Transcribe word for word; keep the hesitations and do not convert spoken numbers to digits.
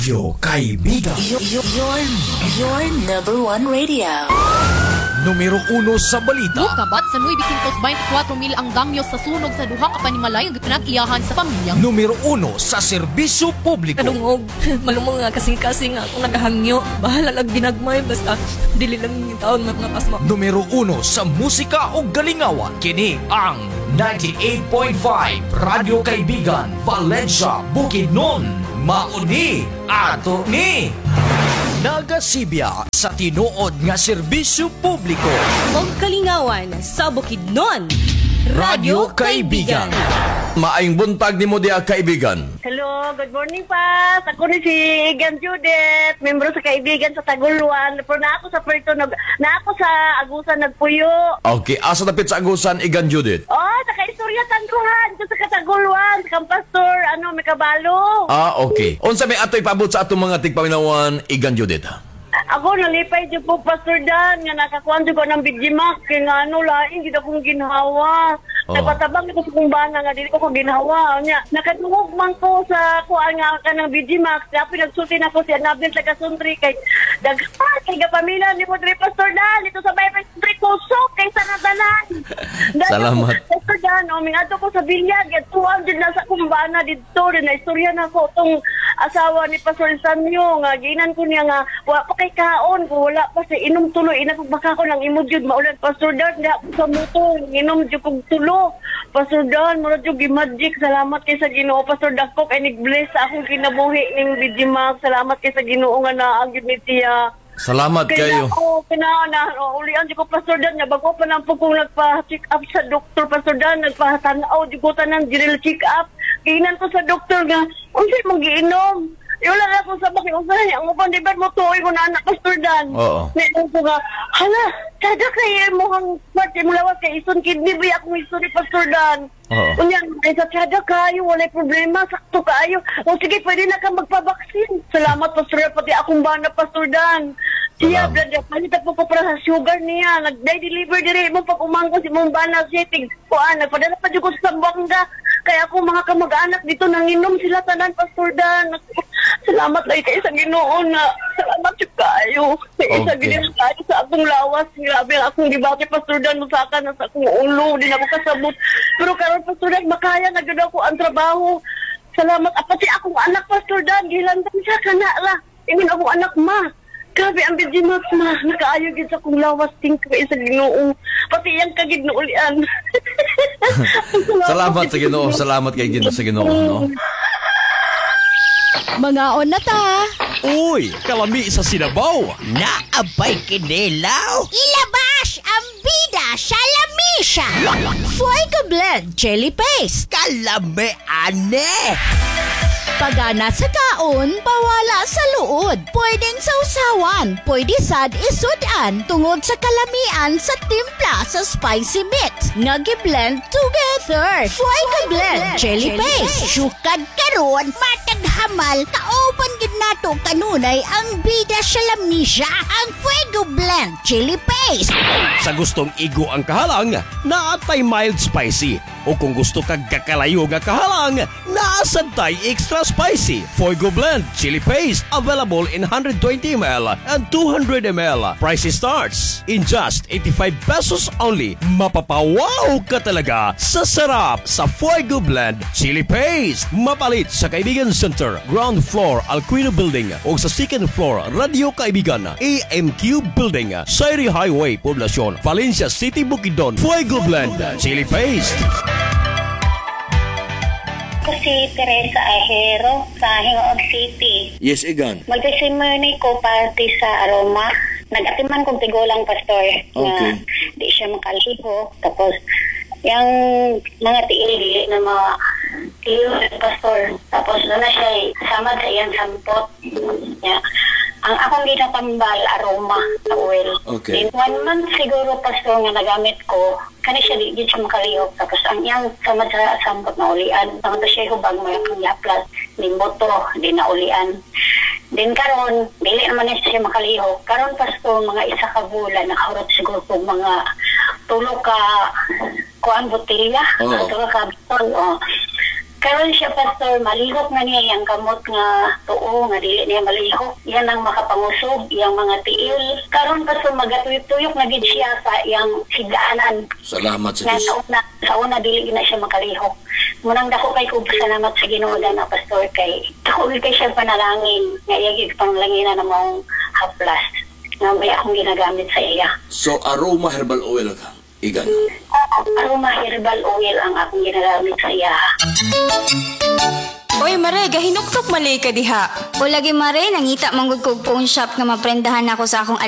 Radio Kaibigan. Your, your, your number one radio. Numero uno sa balita. Kabat sa nueve twenty-four mil ang damyo sa sunog sa duha ka panimalay ang pinag-iyahan sa pamilyang. Numero uno sa serbisyo publiko. Kadungog, malumong nga kasing-kasing nga akong nagahangyo. Bahala lang ginagmay, basta dili lang yung taon mga kasma. Numero uno sa musika o galingawan. Kini ang ninety-eight point five Radio Kaibigan, Valencia, Bukidnon. Mauni ato ni Nagasibya sa tinuod nga serbisyo publiko. Og kalingawan sa Bukidnon, Radio Kaibigan. Maayong buntag ni mo diya, kaibigan. Hello, good morning pa. Ako ni si Igan Judith, membro sa Kaibigan sa Taguluan. Pero na ako sa Puerto, nag, na ako sa Agusan nagpuyo. Okay, asa tapit sa Agusan, Igan Judith? Oh, naka-istorya tankuhan ko sa Kataguluan, sa Kampastor, ano, may kabalo. Ah, okay. Unsa may ato'y paabot sa atong mga tigpaminawan, Igan Judith? Ako nalipay dyan po, Pastor Dan, nga nakakuhan dyan ko ng Bigimax, kaya nga ano, laing, hindi akong ginhawa. Oh. Napatabang ko sa kong bana nga, hindi ko ko ginhawa. Nakatungog man ko sa kuhaan nga ka ng Bigimax, kaya pinagsulti na ko si Anabel sa Kasuntri, kay Dagpa, kay Gapamila, ni mo diri, Pastor Dan, ito sa Baybay Sutri Kusok, kay Sanadalan. Salamat. Pastor Dan, o, mingato ko sa bilyag, at tuwag dyan na sa kong bana dito, din na istorya na ko, itong asawa ni Pastor Sanyo, nga, ginan ko niya nga, wa pa kay kaon ko, wala pa sa inom tuloy, inapagbaka ko ng imod maulan, Pastor Dan, hindi ako sa motor, inom dyan kong tulo. Pastor Dan, murad yung gimagic, salamat kay sa Ginoo, Pastor Dakok, ay nag-bless sa akong kinabuhi ng Bigimax, salamat kay sa Ginoo nga naagid ni Tiya. Salamat kayo. Kaya ako, pinana, oh, ulian dyan ko, Pastor Dan, nga bago pa lang po kung nagpa-check up sa doktor, Pastor Dan, nagpa-tanaw, dyan ko tanang general check up, kinan ko sa doktor nga, unsay mong giinom. Yung lang ako sa bakit, usahay, ang upang dibat mo tuoy mo na anak, Pastor Dan. Oo. Ngayon ko nga, hala, kada kayo mo ang parte mo lawas kay ison kidney, ba akong ison ni Pastor Dan. Oo. Unyan, ay sa kada kayo, walay problema, sakto kayo. O sige, pwede na kang magpabaksin. Salamat, Pastor Dan, pati akong bana, Pastor Dan. Siya, brother, palita po ko para sa sugar niya. Nag-deliver dire mo pag umangko si mong bana setting. Kuan, nagpadala pa dyan ko sa Sambanga. Kaya ako mga kamag-anak dito nanginom sila tanan, Pastor Dan. Salamat lang kayo sa Ginoo na salamat yung kayo. Kaya sa Ginoo kayo sa akong lawas. Grabe ang akong dibati, Pastor Dan. Musaka na sa akong ulo. Di na ako kasabot. Pero karon, Pastor Dan, makaya na gano'n ako ang trabaho. Salamat. At pati akong anak, Pastor Dan. Gilantan siya ka na la. Ingin akong anak, ma. Grabe ang Bigimax, ma. Nakaayo gid sa akong lawas. Ting kayo sa Ginoo. Pati yung kagid na ulian. Salamat sa Ginoo. Salamat kay Ginoo sa Ginoo, no? Mga on na ta. Uy, kalami sa Sinabaw. Naabay kinilaw. Ilabas ang bida sa lamisa. Fuego Blend Chili Paste. Kalami, ane. Pagana sa kaon, bawala sa luod. Pwedeng sausawan, pwede sad isudan. Tungod sa kalamian sa timpla sa spicy mix. Nagi-blend together. Fuego Blend Chili Paste. Sukad karon, matag hamal. Kaopan gid nato kanunay ang bida sa lamisa. Ang Fuego Blend Chili Paste. Sa gustong igo ang kahalang, naatay mild spicy. O kung gusto kag kakalayo nga kahalang, naasantay extra spicy. Fuego Blend Chili Paste available in one hundred twenty milliliters and two hundred milliliters. Price starts in just eighty-five pesos only. Mapapawaw ka talaga sa sarap sa Fuego Blend Chili Paste. Mapalit sa Kaibigan Center, ground floor Alquino Building o sa second floor Radio Kaibigan, A M Q Building, Sairi Highway, Poblacion, Valencia City, Bukidnon. Fuego Blend Chili Paste. Ako si Teresa Ahero sa Hingoog City. Yes, Igan. Mag-testimony ko party sa Aroma. Nag-atiman kong tigulang pastor na Okay. di siya makaliho. Tapos, yung mga tiili na mga tiyo pastor. Tapos, doon na siya samad sa iyang sampot. Yeah. Ang akong ginatambal, Aroma, sa oil. Okay. In one month siguro, pastor, nga nagamit ko, kani siya di, di siya makalihok. Tapos ang iyang samad sa sampot na ulian. Ang ito siya hubag mo yung yaplas, limboto, di na ulian. Din karon, dili naman na siya makalihok. Karon, pastor, mga isa ka bulan, nakahurot siguro po mga tulo ka kuan botilya, Oo. tulo ka bitol, oh. Karon siya, Pastor, malihok na niya yung kamot nga tuo, nga dili niya malihok. Yan ang makapangusog, yung mga tiil. Karon, Pastor, magatuyok-tuyok na gid siya sa yung higdaanan. Salamat sa Nga Diyos. sa una, sa una dili na siya makalihok. Munang dako kay ko salamat sa Ginoo na Pastor kay dako gid kay siya panalangin nga iya gid panglangina na mong haplas nga may akong ginagamit sa iya. So, aroma herbal oil ka. Igan. Aroma herbal oil ang akong ginagamit sa iya. Oy, Mare, gahinuktok malay ka diha. O lagi, Mare, nangita manggod kog phone shop nga maprendahan ako sa akong